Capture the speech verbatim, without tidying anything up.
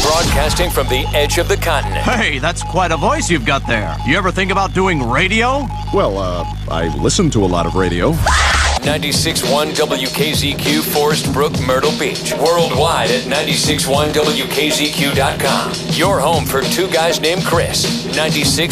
Broadcasting from the edge of the continent. Hey, that's quite a voice you've got there. You ever think about doing radio? Well, uh, I listen to a lot of radio. ninety-six point one W K Z Q, Forest Brook, Myrtle Beach. Worldwide at ninety-six point one W K Z Q dot com. Your home for two guys named Chris. ninety-six